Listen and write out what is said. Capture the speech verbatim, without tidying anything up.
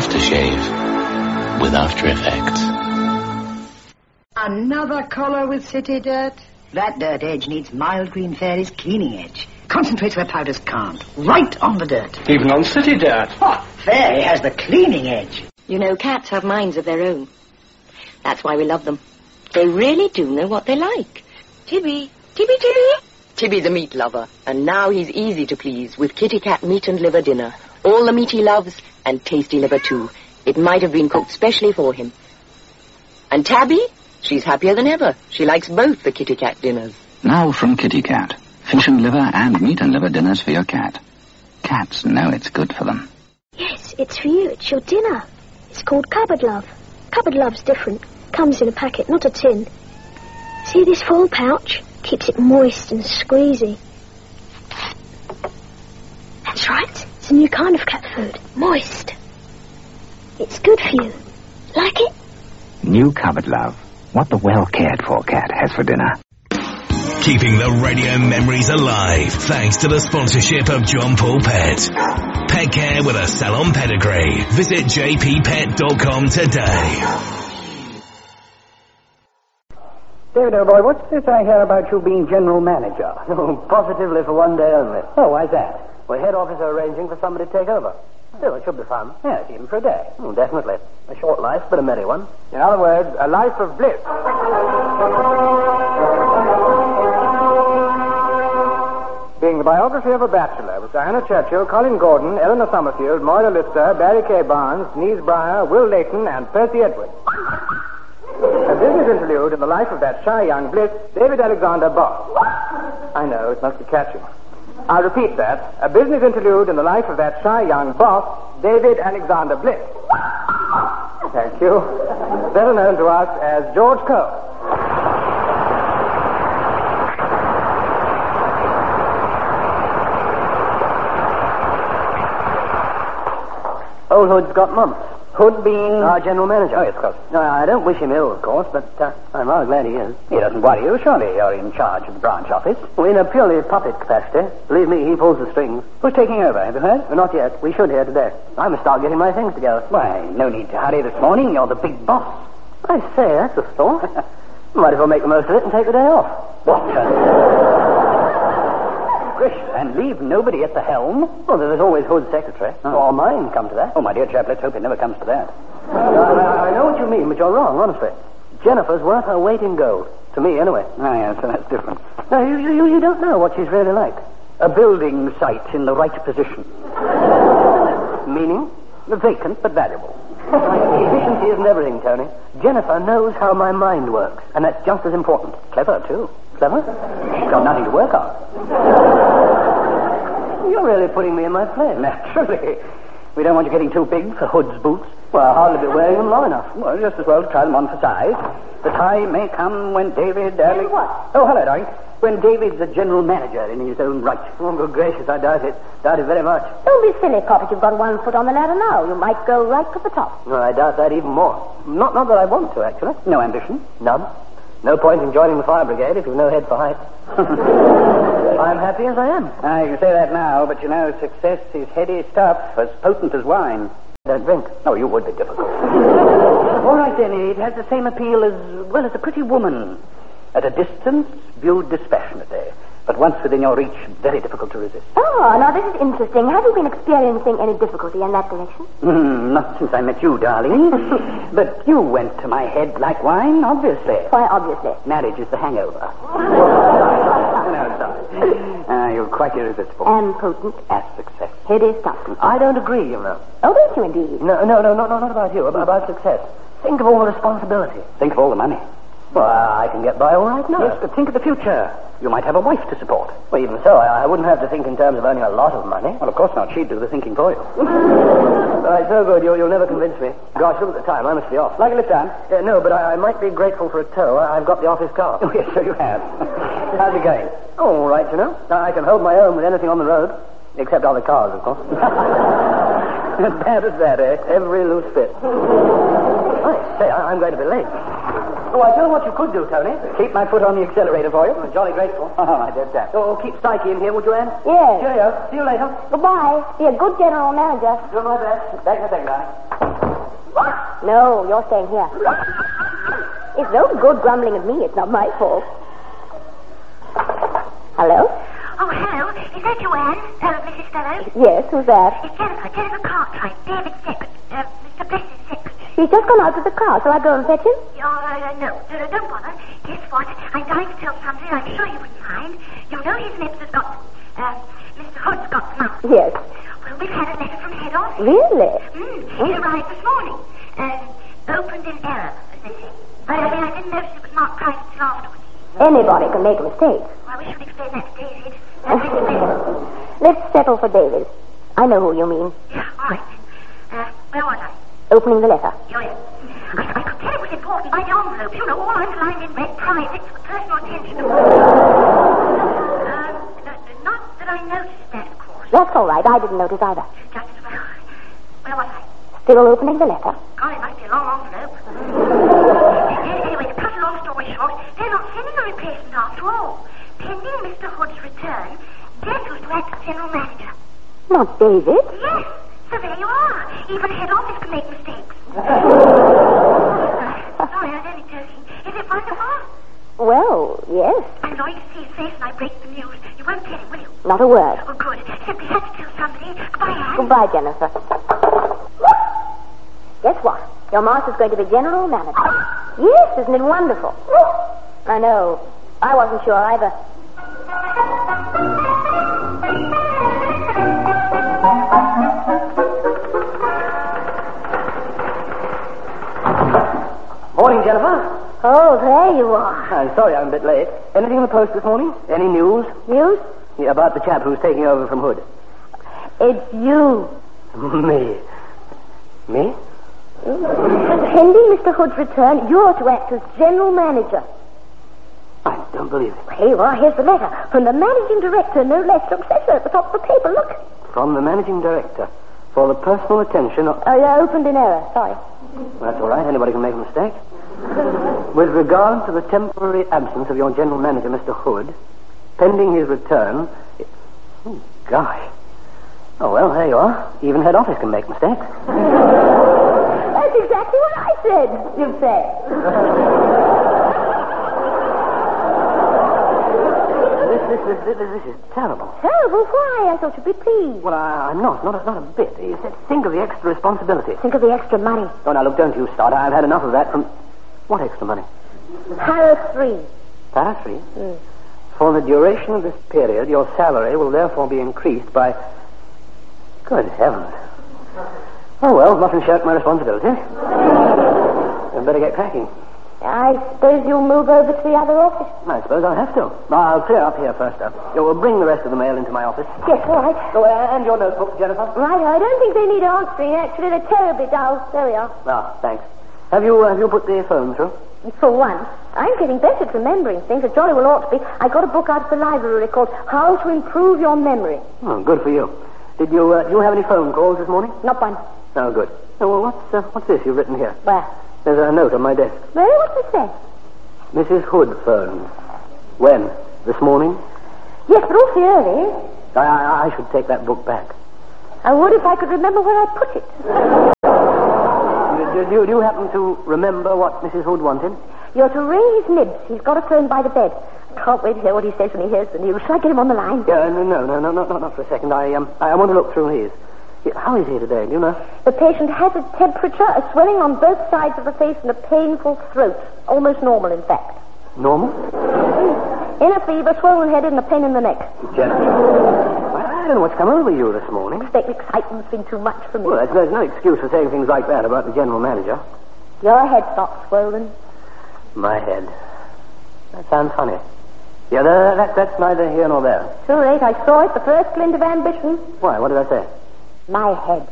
aftershave with After Effects. Another collar with city dirt? That dirt edge needs Mild Green Fairy's cleaning edge. Concentrates where powders can't. Right on the dirt. Even on city dirt. Oh, Fairy has the cleaning edge. You know, cats have minds of their own. That's why we love them. They really do know what they like. Tibby, Tibby, Tibby. Tibby the meat lover. And now he's easy to please with Kitty Cat meat and liver dinner. All the meat he loves and tasty liver too. It might have been cooked specially for him. And Tabby? She's happier than ever. She likes both the Kitty Cat dinners. Now from Kitty Cat. Fish and liver and meat and liver dinners for your cat. Cats know it's good for them. Yes, it's for you. It's your dinner. It's called Cupboard Love. Cupboard Love's different. Comes in a packet, not a tin. See this foil pouch? Keeps it moist and squeezy. That's right. It's a new kind of cat food. Moist. It's good for you. Like it? New Cupboard Love. What the well-cared-for cat has for dinner. Keeping the radio memories alive thanks to the sponsorship of John Paul Pet. Pet care with a salon pedigree. Visit j p pet dot com today. David, old boy, what's this I hear about you being general manager? Oh, positively for one day only. Oh, why's that? Well, head office are arranging for somebody to take over. Still, it should be fun. Yes, even for a day. Oh, definitely. A short life, but a merry one. In other words, a life of bliss. Being the biography of a bachelor with Diana Churchill, Colin Gordon, Eleanor Summerfield, Moira Lister, Barry K. Barnes, Denise Breyer, Will Layton, and Percy Edwards. A business interlude in the life of that shy young bliss, David Alexander Boss. I know, it must be catchy. I'll repeat that. A business interlude in the life of that shy young boss, David Alexander Bliss. Thank you. Better known to us as George Cole. Old Hood's got mumps. Hood being... Our general manager. Oh, yes, of course. No, I don't wish him ill, of course, but uh, I'm rather glad he is. He doesn't worry you. Surely you're in charge of the branch office. Well, in a purely puppet capacity. Believe me, he pulls the strings. Who's taking over? Have you heard? Well, not yet. We should hear today. I must start getting my things together. Why, no need to hurry this morning. You're the big boss. I say, that's a thought. Might as well make the most of it and take the day off. What? Uh... Gracious, and leave nobody at the helm? Well, there's always Hood's secretary. Oh. Or mine, come to that. Oh, my dear chap, let's hope it never comes to that. I, I know what you mean, but you're wrong, honestly. Jennifer's worth her weight in gold. To me, anyway. Ah, yes, so that's different. No, you, you, you don't know what she's really like. A building site in the right position. Meaning? Vacant, but valuable. Efficiency isn't everything, Tony. Jennifer knows how my mind works, and that's just as important. Clever, too. Clever? She's got nothing to work on. You're really putting me in my place. Naturally. We don't want you getting too big for Hood's boots. Well, I'll hardly be wearing them long enough. Well, just as well to try them on for size. The time may come when David... David what? Oh, hello, darling. When David's a general manager in his own right. Oh, good gracious, I doubt it. Doubt it very much. Don't be silly, Poppet. You've got one foot on the ladder now. You might go right to the top. No, I doubt that even more. Not, not that I want to, actually. No ambition? None. No point in joining the fire brigade if you've no head for height. I'm happy as I am. Ah, you can say that now, but you know, success is heady stuff, as potent as wine. Don't drink. Oh, you would be difficult. All right, then, it has the same appeal as, well, as a pretty woman. At a distance, viewed dispassionately. But once within your reach, very difficult to resist. Oh, now this is interesting. Have you been experiencing any difficulty in that direction? Mm, not since I met you, darling. But you went to my head like wine, obviously. Why, obviously? Marriage is the hangover. No, sorry. Uh, you're quite irresistible. And potent. As success. Heady stuff. I don't agree, you know. Oh, don't you indeed? No, no, no, no, no, not about you. About, about success. Think of all the responsibility. Think of all the money. Well, I can get by all right now. Yes, but think of the future. You might have a wife to support. Well, even so, I, I wouldn't have to think in terms of earning a lot of money. Well, of course not. She'd do the thinking for you. All right, so good. You'll, you'll never convince me. Gosh, look at the time. I must be off. Like a lift down? Uh, no, but I, I might be grateful for a tow. I, I've got the office car. Oh, yes, so you have. How's it going? Oh, all right, you know. I can hold my own with anything on the road. Except other cars, of course. As bad as that, eh? Every loose bit. I say, I, I'm going to be late. Oh, I tell you what you could do, Tony. Keep my foot on the accelerator for you. I'm jolly grateful. Oh, my dear chap. Oh, keep Psyche in here, would you, Anne? Yes. Cheerio. See you later. Goodbye. Be a good general manager. Do my best. Back in a second, darling. No, you're staying here. It's no good grumbling at me. It's not my fault. Hello? Oh, hello. Is that you, Anne? Uh, Missus Fellows? Yes, who's that? It's Jennifer. Jennifer Cartwright. David's secretary. Uh, Mister Pless's secretary. He's just gone out to the car. Shall I go and fetch him? Oh, uh, no. Uh, don't bother. Guess what? I'm dying to tell something I'm sure you wouldn't mind. You know his lips has got... Uh, Mister Hood's got them out. Yes. Well, we've had a letter from head office. Really? Mm, it arrived this morning. Um, opened in error, as they say. But I mean, I didn't notice it was marked private till afterwards. Anybody can make a mistake. Well, we should explain that to David. That's really better. Let's settle for David. I know who you mean. Yeah, all right. Uh, where was I? Opening the letter. Oh, yeah. I, I could tell it was important by the envelope. You know, all underlined in red, private, for personal attention. uh, not that I noticed that, of course. That's all right. I didn't notice either. Just as well. Where was I? Still opening the letter. God, it must be a long envelope. Anyway, to cut a long story short, they're not sending a replacement after all. Pending Mister Hood's return, Dad was to act as general manager. Not David? Yes. So there you are. Even head office can make mistakes. Sorry, I was only joking. Is it wonderful? Well, yes. I'm going to see his face when I break the news. You won't tell him, will you? Not a word. Oh, good. Simply had to tell somebody. Goodbye, Anne. Goodbye, Jennifer. Guess what? Your master's going to be general manager. Yes, isn't it wonderful? I know. I wasn't sure either. Morning, Jennifer. Oh, there you are. I'm sorry I'm a bit late. Anything in the post this morning? Any news? News? Yeah, about the chap who's taking over from Hood. It's you. Me? Me? Pending Mister Hood's return, you're to act as general manager. I don't believe it. Here you are. Here's the letter. From the managing director, no less. Successor at the top of the paper. Look. From the managing director. For the personal attention of... Oh, yeah, opened in error. Sorry. That's all right. Anybody can make a mistake. With regard to the temporary absence of your general manager, Mister Hood, pending his return... It... Oh, gosh. Oh, well, there you are. Even head office can make mistakes. That's exactly what I said, you said. this, this, this, this, this is terrible. Terrible? Why? I thought you'd be pleased. Well, I, I'm not. Not a, not a bit. You said, think of the extra responsibility. Think of the extra money. Oh, now, look, don't you start. I've had enough of that from... What extra money? Para three. Para three? Mm. For the duration of this period, your salary will therefore be increased by... Good heavens. Oh, well, mustn't shirk my responsibility. I'd better get cracking. I suppose you'll move over to the other office? I suppose I'll have to. I'll clear up here first, though. You'll bring the rest of the mail into my office. Yes, all right. Oh, and your notebook, Jennifer. Right, I don't think they need answering, actually. They're terribly dull. There we are. Ah, thanks. Have you, uh, have you put the phone through? For once. I'm getting better at remembering things, as jolly well ought to be. I got a book out of the library called How to Improve Your Memory. Oh, good for you. Did you, uh, do you have any phone calls this morning? Not one. Oh, good. Oh, well, what's, uh, what's this you've written here? Where? There's a note on my desk. Really? What's it say? Missus Hood phoned. When? This morning? Yes, but awfully early. I, I, I should take that book back. I would if I could remember where I put it. do, do, do you happen to remember what Missus Hood wanted? You're to ring his nibs. He's got a phone by the bed. I can't wait to hear what he says when he hears the news. Shall I get him on the line? Yeah, no, no, no, no, not, not, not for a second. I, um, I want to look through his. Yeah, how is he today? Do you know? The patient has a temperature, a swelling on both sides of the face, and a painful throat. Almost normal, in fact. Normal? Inner fever, swollen head, and a pain in the neck. Jennifer. I don't know what's come over you this morning. I think excitement's been too much for me. Well, there's, there's no excuse for saying things like that about the general manager. Your head's not swollen. My head. That sounds funny. Yeah, that, that, that's neither here nor there. Too late. I saw it, the first glint of ambition. Why? What did I say? My head.